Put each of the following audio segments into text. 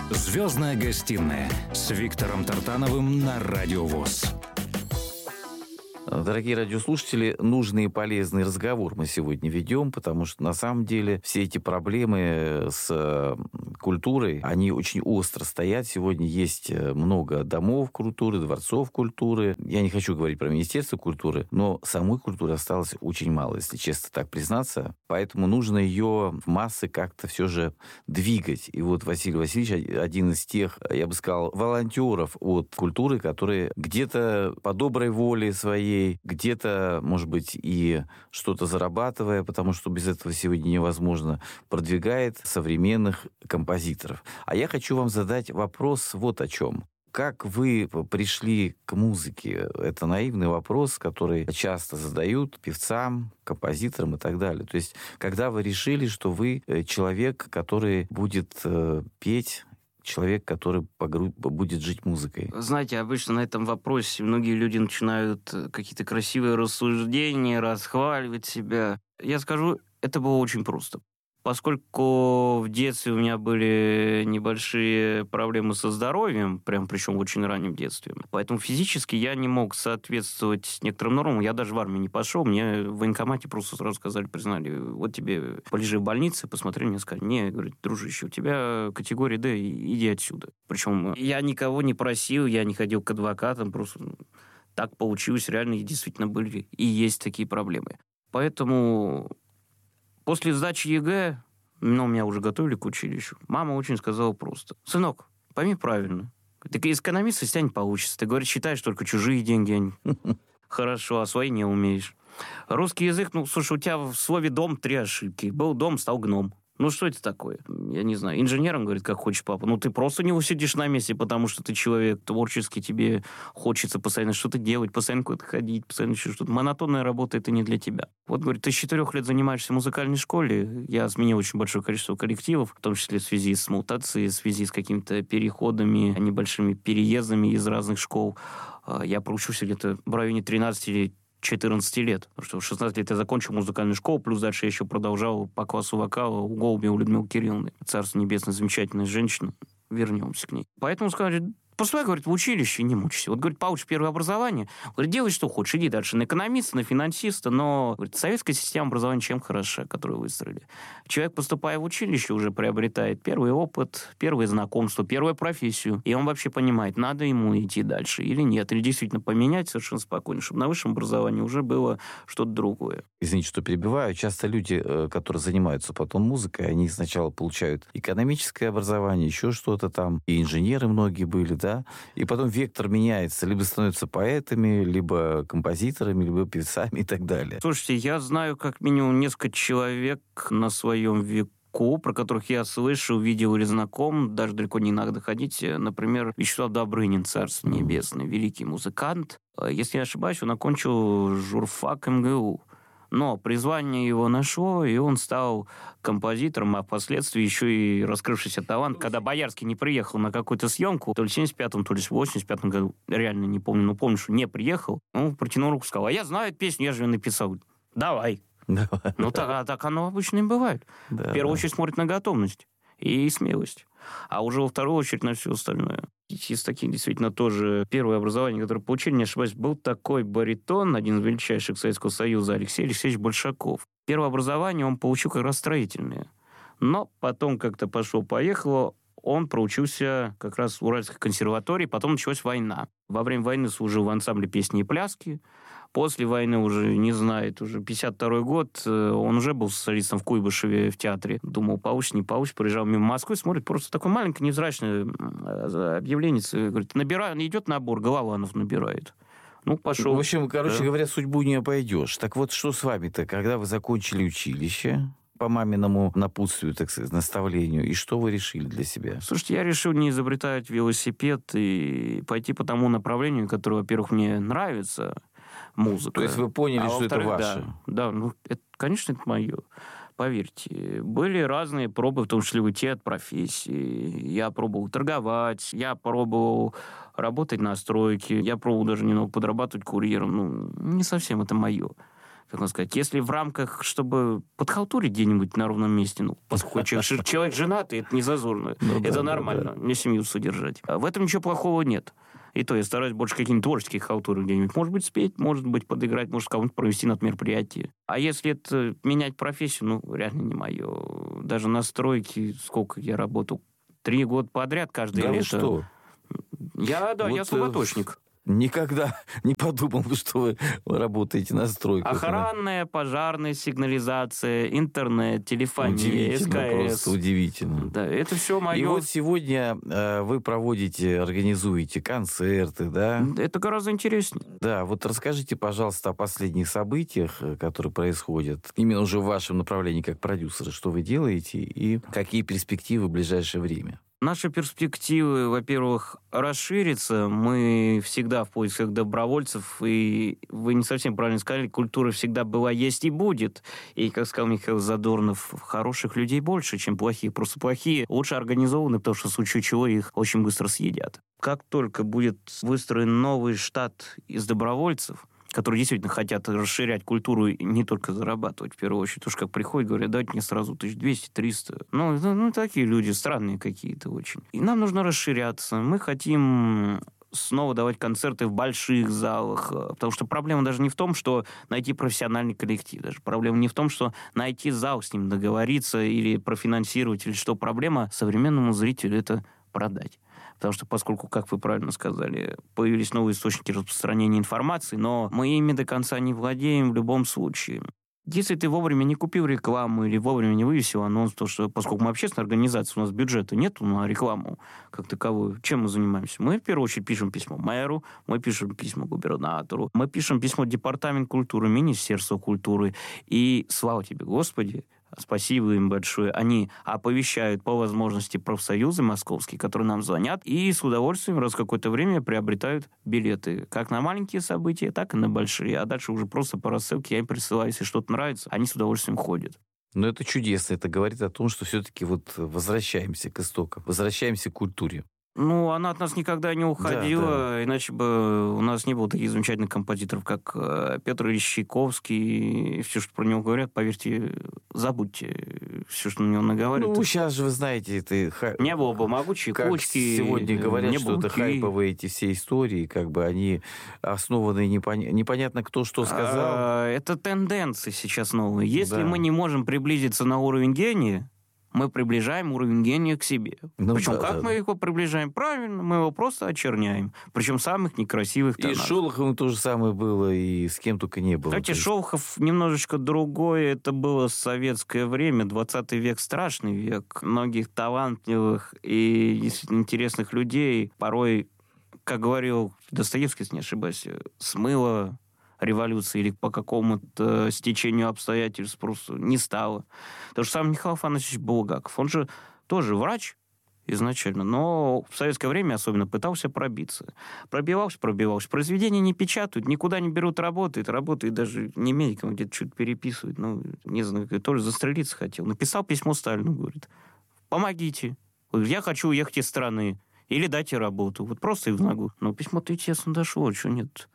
«Звездная гостиная» с Виктором Тартановым на Радио ВОС. Дорогие радиослушатели, нужный и полезный разговор мы сегодня ведем, потому что на самом деле все эти проблемы с культурой, они очень остро стоят. Сегодня есть много домов культуры, дворцов культуры. Я не хочу говорить про Министерство культуры, но самой культуры осталось очень мало, если честно так признаться. Поэтому нужно ее в массы как-то все же двигать. И вот Василий Васильевич один из тех, я бы сказал, волонтеров от культуры, которые где-то по доброй воле своей, где-то, может быть, и что-то зарабатывая, потому что без этого сегодня невозможно, продвигает современных композиторов. А я хочу вам задать вопрос вот о чем. Как вы пришли к музыке? Это наивный вопрос, который часто задают певцам, композиторам и так далее. То есть, когда вы решили, что вы человек, который будет петь, человек, который будет жить музыкой? Знаете, обычно на этом вопросе многие люди начинают какие-то красивые рассуждения, расхваливать себя. Я скажу, это было очень просто. Поскольку в детстве у меня были небольшие проблемы со здоровьем, причем в очень раннем детстве, поэтому физически я не мог соответствовать некоторым нормам. Я даже в армию не пошел, мне в военкомате просто сразу сказали, признали, вот тебе полежи в больнице, посмотрели, мне сказали, не, говорит, дружище, у тебя категория D, иди отсюда. Причем я никого не просил, я не ходил к адвокатам, просто так получилось, реально, и действительно были и есть такие проблемы. Поэтому после сдачи ЕГЭ, меня уже готовили к училищу, мама очень сказала просто: сынок, пойми правильно, ты из экономиста из тебя не получится. Ты, говорит, считаешь только чужие деньги. Хорошо, а свои не умеешь. Русский язык, слушай, у тебя в слове «дом» 3 ошибки. Был дом, стал гном. Что это такое? Я не знаю. Инженером, говорит, как хочешь, папа. Ты просто не усидишь на месте, потому что ты человек творческий, тебе хочется постоянно что-то делать, постоянно куда-то ходить, постоянно еще что-то. Монотонная работа — это не для тебя. Вот, говорит, ты с 4 лет занимаешься в музыкальной школе. Я сменил очень большое количество коллективов, в том числе в связи с мутацией, в связи с какими-то переходами, небольшими переездами из разных школ. Я проучился где-то в районе 13 или 14 лет. Потому что в 16 лет я закончил музыкальную школу, плюс дальше я еще продолжал по классу вокала у Голубя, у Людмилы Кирилловны. Царство небесное, замечательная женщина. Вернемся к ней. Поэтому сказали, поступай, говорит, в училище, не мучайся. Вот, говорит, получишь первое образование, говорит, делай, что хочешь, иди дальше на экономиста, на финансиста, но, говорит, советская система образования чем хороша, которую выстроили? Человек, поступая в училище, уже приобретает первый опыт, первые знакомства, первую профессию, и он вообще понимает, надо ему идти дальше или нет, или действительно поменять совершенно спокойно, чтобы на высшем образовании уже было что-то другое. Извините, что перебиваю. Часто люди, которые занимаются потом музыкой, они сначала получают экономическое образование, еще что-то там, и инженеры многие были, да, и потом вектор меняется, либо становятся поэтами, либо композиторами, либо певцами и так далее. Слушайте, я знаю как минимум несколько человек на своем веку, про которых я слышал, видел или знаком, даже далеко не надо ходить. Например, Вячеслав Добрынин, царство небесное, великий музыкант. Если не ошибаюсь, он окончил журфак МГУ. Но призвание его нашло, и он стал композитором, а впоследствии еще и раскрывшийся талант. Когда Боярский не приехал на какую-то съемку, то ли в 75-м, то ли в 85-м году, реально не помню, но помню, что не приехал, он протянул руку и сказал, а я знаю эту песню, я же ее написал. Давай. Так оно обычно и бывает. В первую очередь смотрит на готовность и смелость, а уже во вторую очередь на все остальное. Из таких действительно тоже первое образование, которое получили, не ошибаюсь, был такой баритон, один из величайших Советского Союза, Алексей Алексеевич Большаков. Первое образование он получил как раз строительное. Но потом как-то пошло-поехало, он проучился как раз в Уральской консерватории, потом началась война. Во время войны служил в ансамбле песни и пляски. После войны уже, не знает, уже 52-й год, он уже был солистом в Куйбышеве в театре. Думал, получится, не получится. Приезжал мимо Москвы, смотрит, просто такое маленькое, невзрачное объявление. Говорит, идет набор, Голованов набирает. Пошел. В общем, говоря, судьбу не обойдешь. Так вот, что с вами-то, когда вы закончили училище, по маминому напутствию, так сказать, наставлению, и что вы решили для себя? Слушайте, я решил не изобретать велосипед и пойти по тому направлению, которое, во-первых, мне нравится, музыка. То есть вы поняли, что это ваше? Да, конечно, это мое. Поверьте, были разные пробы, в том числе уйти от профессии. Я пробовал торговать, я пробовал работать на стройке, я пробовал даже немного подрабатывать курьером. Не совсем это мое. как можно сказать, если в рамках, чтобы подхалтурить где-нибудь на ровном месте, поскольку человек женатый, это не зазорно, это нормально, мне семью содержать. В этом ничего плохого нет. И то я стараюсь больше какие-нибудь творческие халтуры где-нибудь. Может быть, спеть, может быть, подыграть, может, кого-нибудь провести на мероприятие. А если это менять профессию, реально не мое. Даже на стройке, сколько я работал, 3 года подряд каждое лето. Что? Я слаботочник. Никогда не подумал, что вы работаете на стройках. Охранная, пожарная сигнализация, интернет, телефония, СКС. Просто удивительно. Да, это все мое. И вот сегодня вы организуете концерты, да? Это гораздо интереснее. Да, вот расскажите, пожалуйста, о последних событиях, которые происходят, именно уже в вашем направлении как продюсера, что вы делаете и какие перспективы в ближайшее время. Наши перспективы, во-первых, расшириться. Мы всегда в поисках добровольцев, и вы не совсем правильно сказали, культура всегда была, есть и будет. И, как сказал Михаил Задорнов, хороших людей больше, чем плохих. Просто плохие лучше организованы, потому что в случае чего их очень быстро съедят. Как только будет выстроен новый штат из добровольцев, которые действительно хотят расширять культуру и не только зарабатывать, в первую очередь. Потому что как приходят, говорят, дайте мне сразу 1200-300. Такие люди странные какие-то очень. И нам нужно расширяться. Мы хотим снова давать концерты в больших залах, потому что проблема даже не в том, что найти профессиональный коллектив, даже проблема не в том, что найти зал, с ним договориться или профинансировать, или что. Проблема современному зрителю — это продать. Потому что, поскольку, как вы правильно сказали, появились новые источники распространения информации, но мы ими до конца не владеем в любом случае. Если ты вовремя не купил рекламу или вовремя не вывесил анонс, то что, поскольку мы общественная организация, у нас бюджета нет на рекламу как таковую, чем мы занимаемся? Мы, в первую очередь, пишем письмо мэру, мы пишем письмо губернатору, мы пишем письмо Департаменту культуры, Министерству культуры. И, слава тебе, Господи, спасибо им большое. Они оповещают по возможности профсоюзы московские, которые нам звонят, и с удовольствием раз в какое-то время приобретают билеты. Как на маленькие события, так и на большие. А дальше уже просто по рассылке я им присылаю. Если что-то нравится, они с удовольствием ходят. Но это чудесно. Это говорит о том, что все-таки возвращаемся к истокам, возвращаемся к культуре. Она от нас никогда не уходила, иначе бы у нас не было таких замечательных композиторов, как Петр Ильич Чайковский. И все, что про него говорят, поверьте, забудьте все, что на него наговаривают. Сейчас же, вы знаете, это... Не было бы могучей кучки. Сегодня говорят, что это хайповые эти все истории, они основаны непонятно кто что сказал. Это тенденции сейчас новые. Если мы не можем приблизиться на уровень гения, мы приближаем уровень гения к себе. Причем мы его приближаем? Правильно, мы его просто очерняем. Причем самых некрасивых тонах. И с Шолоховым то же самое было, и с кем только не было. Кстати, Шолохов немножечко другое. Это было советское время, 20 век, страшный век. Многих талантливых и действительно интересных людей порой, как говорил Достоевский, если не ошибаюсь, смыло революции или по какому-то стечению обстоятельств просто не стало. Потому что сам Михаил Афанасьевич Булгаков, он же тоже врач изначально, но в советское время особенно пытался пробиться. Пробивался. Произведения не печатают, никуда не берут работает даже не медиком, где-то что-то переписывают. Не знаю, то ли застрелиться хотел. Написал письмо Сталину, говорит, помогите. Я хочу уехать из страны. Или дайте работу. Вот просто и в ногу. Письмо-то и честно дошло, что нет.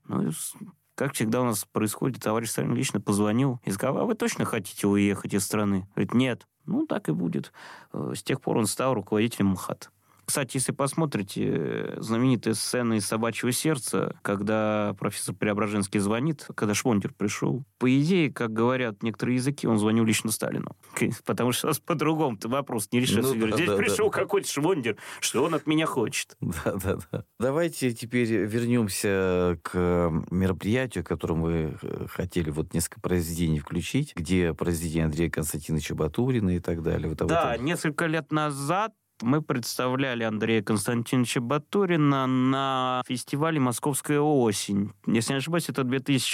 Как всегда у нас происходит, товарищ Сталин лично позвонил и сказал, а вы точно хотите уехать из страны? Говорит, нет. Так и будет. С тех пор он стал руководителем МХАТ. Кстати, если посмотрите, знаменитая сцена из «Собачьего сердца», когда профессор Преображенский звонит, когда Швондер пришел, по идее, как говорят некоторые языки, он звонил лично Сталину. Потому что у нас по-другому-то вопрос не решился. Здесь пришел какой-то Швондер, что он от меня хочет. Да. Давайте теперь вернемся к мероприятию, к которому вы хотели несколько произведений включить, где произведения Андрея Константиновича Батурина и так далее. Несколько лет назад мы представляли Андрея Константиновича Батурина на фестивале «Московская осень». Если не ошибаюсь, это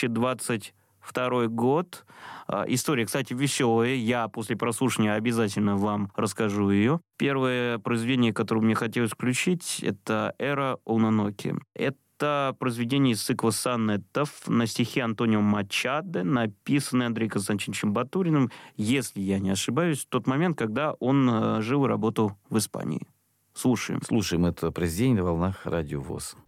2022 год. История, кстати, веселая. Я после прослушивания обязательно вам расскажу ее. Первое произведение, которое мне хотелось включить, это «Эра Ононоки». Это произведение из цикла сонетов на стихи Антонио Мачадо, написанное Андреем Константиновичем Батуриным, если я не ошибаюсь, в тот момент, когда он жил и работал в Испании. Слушаем. Слушаем это произведение на волнах Радио ВОС.